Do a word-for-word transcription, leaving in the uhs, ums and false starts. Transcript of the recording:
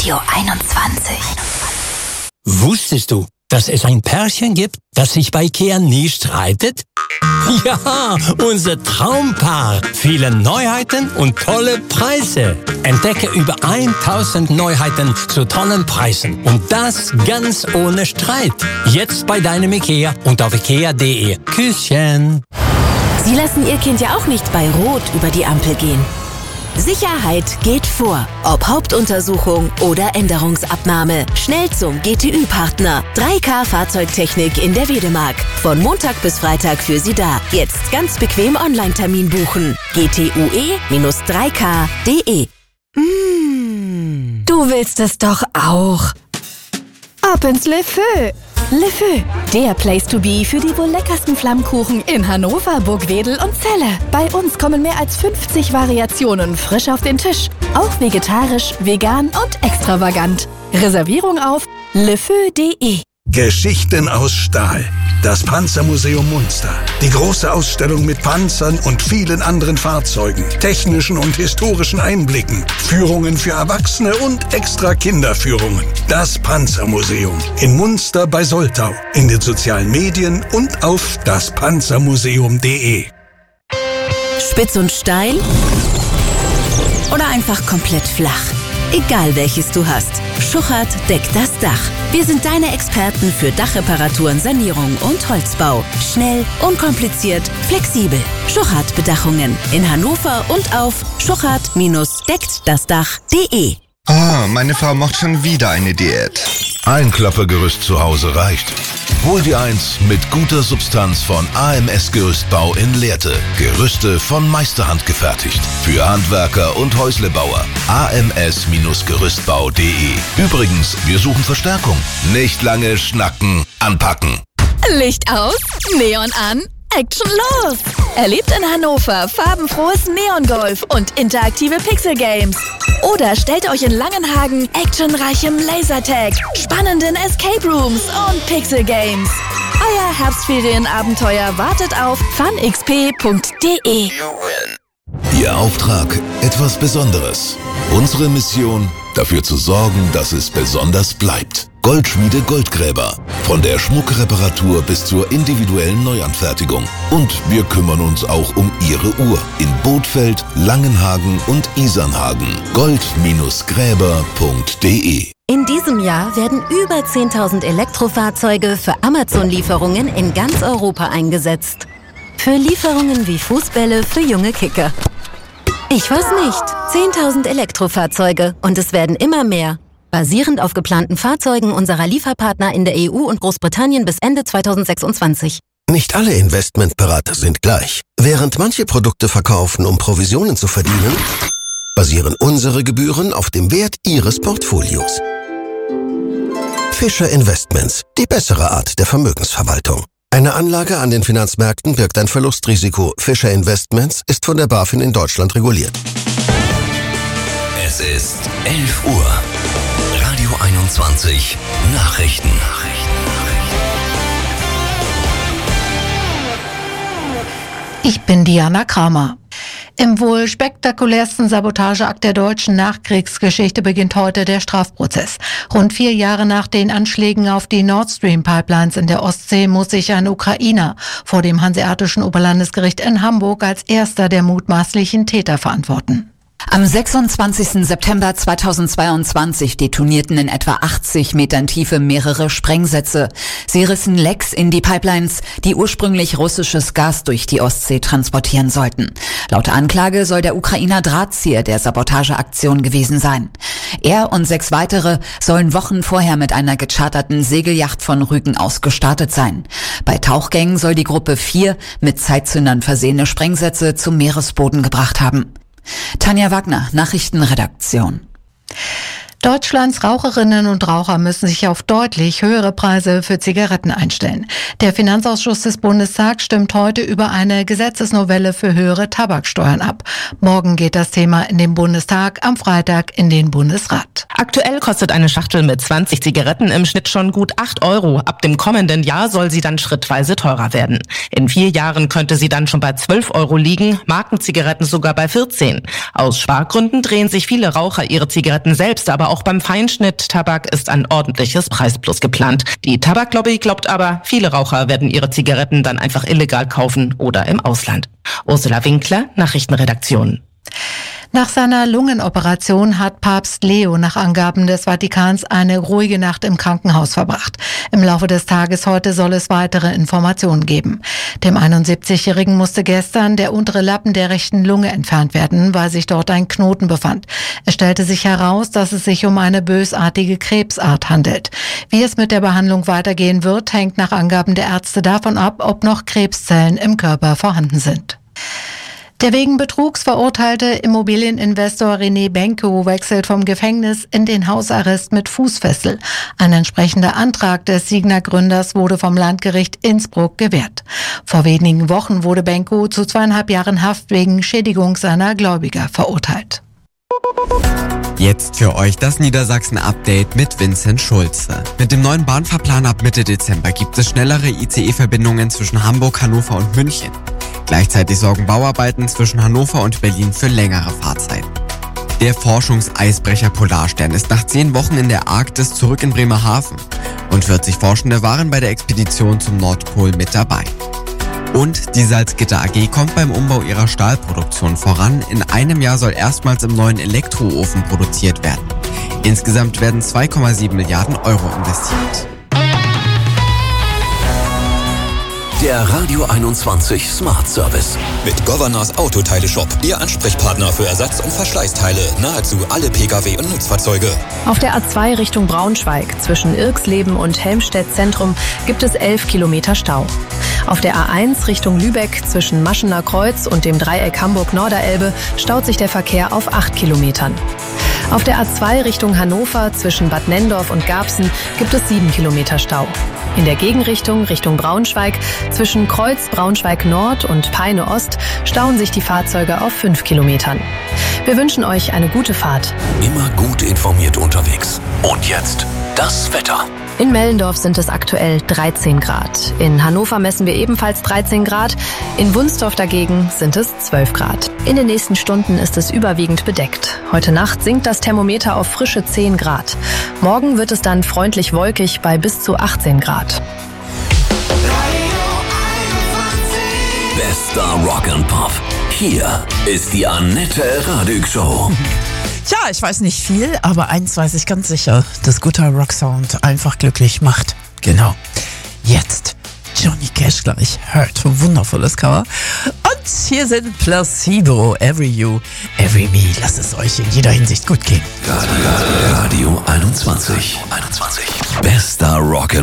Radio einundzwanzig. Wusstest du, dass es ein Pärchen gibt, das sich bei IKEA nie streitet? Ja, unser Traumpaar. Viele Neuheiten und tolle Preise. Entdecke über tausend Neuheiten zu tollen Preisen. Und das ganz ohne Streit. Jetzt bei deinem IKEA und auf ikea punkt de. Küsschen. Sie lassen Ihr Kind ja auch nicht bei Rot über die Ampel gehen. Sicherheit geht vor. Ob Hauptuntersuchung oder Änderungsabnahme. Schnell zum G T Ü-Partner. drei K Fahrzeugtechnik in der Wedemark. Von Montag bis Freitag für Sie da. Jetzt ganz bequem Online-Termin buchen. g t u e drei k punkt de. Mmh, du willst es doch auch. Ab ins Le Feu. Le Feu, der Place to be für die wohl leckersten Flammkuchen in Hannover, Burgwedel und Celle. Bei uns kommen mehr als fünfzig Variationen frisch auf den Tisch. Auch vegetarisch, vegan und extravagant. Reservierung auf lefeu punkt de. Geschichten aus Stahl. Das Panzermuseum Munster. Die große Ausstellung mit Panzern und vielen anderen Fahrzeugen, technischen und historischen Einblicken, Führungen für Erwachsene und extra Kinderführungen. Das Panzermuseum in Munster bei Soltau, in den sozialen Medien und auf das panzermuseum punkt de. Spitz und steil oder einfach komplett flach? Egal welches du hast, Schuchert deckt das Dach. Wir sind deine Experten für Dachreparaturen, Sanierung und Holzbau. Schnell, unkompliziert, flexibel. Schuchert Bedachungen in Hannover und auf schuchert deckt das Dach punkt de. Ah, meine Frau macht schon wieder eine Diät. Ein Klappergerüst zu Hause reicht. Hol dir eins mit guter Substanz von A M S Gerüstbau in Lehrte. Gerüste von Meisterhand gefertigt. Für Handwerker und Häuslebauer. a m s gerüstbau punkt de. Übrigens, wir suchen Verstärkung. Nicht lange schnacken, anpacken. Licht aus, Neon an, Action los! Erlebt in Hannover farbenfrohes Neongolf und interaktive Pixel-Games. Oder stellt euch in Langenhagen actionreichem Lasertag, spannenden Escape Rooms und Pixel-Games. Euer Herbstferienabenteuer wartet auf fun x p punkt de. Ihr Auftrag, etwas Besonderes. Unsere Mission, dafür zu sorgen, dass es besonders bleibt. Goldschmiede Goldgräber. Von der Schmuckreparatur bis zur individuellen Neuanfertigung. Und wir kümmern uns auch um Ihre Uhr. In Bothfeld, Langenhagen und Isernhagen. gold Gräber punkt de. In diesem Jahr werden über zehntausend Elektrofahrzeuge für Amazon-Lieferungen in ganz Europa eingesetzt. Für Lieferungen wie Fußbälle für junge Kicker. Ich weiß nicht. zehntausend Elektrofahrzeuge und es werden immer mehr. Basierend auf geplanten Fahrzeugen unserer Lieferpartner in der E U und Großbritannien bis Ende zweitausendsechsundzwanzig. Nicht alle Investmentberater sind gleich. Während manche Produkte verkaufen, um Provisionen zu verdienen, basieren unsere Gebühren auf dem Wert Ihres Portfolios. Fischer Investments, die bessere Art der Vermögensverwaltung. Eine Anlage an den Finanzmärkten birgt ein Verlustrisiko. Fischer Investments ist von der BaFin in Deutschland reguliert. Es ist elf Uhr. Radio einundzwanzig Nachrichten. Ich bin Diana Kramer. Im wohl spektakulärsten Sabotageakt der deutschen Nachkriegsgeschichte beginnt heute der Strafprozess. Rund vier Jahre nach den Anschlägen auf die Nord Stream Pipelines in der Ostsee muss sich ein Ukrainer vor dem Hanseatischen Oberlandesgericht in Hamburg als erster der mutmaßlichen Täter verantworten. Am sechsundzwanzigsten September zweitausendzweiundzwanzig detonierten in etwa achtzig Metern Tiefe mehrere Sprengsätze. Sie rissen Lecks in die Pipelines, die ursprünglich russisches Gas durch die Ostsee transportieren sollten. Laut Anklage soll der Ukrainer Drahtzieher der Sabotageaktion gewesen sein. Er und sechs weitere sollen Wochen vorher mit einer gecharterten Segelyacht von Rügen aus gestartet sein. Bei Tauchgängen soll die Gruppe vier mit Zeitzündern versehene Sprengsätze zum Meeresboden gebracht haben. Tanja Wagner, Nachrichtenredaktion. Deutschlands Raucherinnen und Raucher müssen sich auf deutlich höhere Preise für Zigaretten einstellen. Der Finanzausschuss des Bundestags stimmt heute über eine Gesetzesnovelle für höhere Tabaksteuern ab. Morgen geht das Thema in den Bundestag, am Freitag in den Bundesrat. Aktuell kostet eine Schachtel mit zwanzig Zigaretten im Schnitt schon gut acht Euro. Ab dem kommenden Jahr soll sie dann schrittweise teurer werden. In vier Jahren könnte sie dann schon bei zwölf Euro liegen, Markenzigaretten sogar bei vierzehn. Aus Spargründen drehen sich viele Raucher ihre Zigaretten selbst aber auch beim Feinschnitt-Tabak ist ein ordentliches Preisplus geplant. Die Tabaklobby glaubt aber, viele Raucher werden ihre Zigaretten dann einfach illegal kaufen oder im Ausland. Ursula Winkler, Nachrichtenredaktion. Nach seiner Lungenoperation hat Papst Leo nach Angaben des Vatikans eine ruhige Nacht im Krankenhaus verbracht. Im Laufe des Tages heute soll es weitere Informationen geben. Dem einundsiebzigjährigen musste gestern der untere Lappen der rechten Lunge entfernt werden, weil sich dort ein Knoten befand. Es stellte sich heraus, dass es sich um eine bösartige Krebsart handelt. Wie es mit der Behandlung weitergehen wird, hängt nach Angaben der Ärzte davon ab, ob noch Krebszellen im Körper vorhanden sind. Der wegen Betrugs verurteilte Immobilieninvestor René Benko wechselt vom Gefängnis in den Hausarrest mit Fußfessel. Ein entsprechender Antrag des Signa-Gründers wurde vom Landgericht Innsbruck gewährt. Vor wenigen Wochen wurde Benko zu zweieinhalb Jahren Haft wegen Schädigung seiner Gläubiger verurteilt. Jetzt für euch das Niedersachsen-Update mit Vincent Schulze. Mit dem neuen Bahnfahrplan ab Mitte Dezember gibt es schnellere I C E-Verbindungen zwischen Hamburg, Hannover und München. Gleichzeitig sorgen Bauarbeiten zwischen Hannover und Berlin für längere Fahrzeiten. Der Forschungseisbrecher Polarstern ist nach zehn Wochen in der Arktis zurück in Bremerhaven. Und vierzig Forschende waren bei der Expedition zum Nordpol mit dabei. Und die Salzgitter A G kommt beim Umbau ihrer Stahlproduktion voran. In einem Jahr soll erstmals im neuen Elektroofen produziert werden. Insgesamt werden zwei Komma sieben Milliarden Euro investiert. Der Radio einundzwanzig Smart Service. Mit Governors Autoteile-Shop. Ihr Ansprechpartner für Ersatz- und Verschleißteile. Nahezu alle Pkw und Nutzfahrzeuge. Auf der A zwei Richtung Braunschweig zwischen Irxleben und Helmstedt Zentrum gibt es elf Kilometer Stau. Auf der A eins Richtung Lübeck zwischen Maschener Kreuz und dem Dreieck Hamburg-Norderelbe staut sich der Verkehr auf acht Kilometern. Auf der A zwei Richtung Hannover zwischen Bad Nenndorf und Garbsen gibt es sieben Kilometer Stau. In der Gegenrichtung Richtung Braunschweig zwischen Kreuz Braunschweig Nord und Peine Ost stauen sich die Fahrzeuge auf fünf Kilometern. Wir wünschen euch eine gute Fahrt. Immer gut informiert unterwegs. Und jetzt das Wetter. In Mellendorf sind es aktuell dreizehn Grad. In Hannover messen wir ebenfalls dreizehn Grad. In Wunstorf dagegen sind es zwölf Grad. In den nächsten Stunden ist es überwiegend bedeckt. Heute Nacht sinkt das Thermometer auf frische zehn Grad. Morgen wird es dann freundlich wolkig bei bis zu achtzehn Grad. Bester Rock and Pop. Hier ist die Annette Radig Show. Tja, ich weiß nicht viel, aber eins weiß ich ganz sicher, dass guter Rocksound einfach glücklich macht. Genau. Jetzt Johnny Cash gleich. Hört, wundervolles Cover. Und hier sind Placebo, Every You, Every Me. Lasst es euch in jeder Hinsicht gut gehen. Radio, Radio einundzwanzig. einundzwanzig. Bester Rock and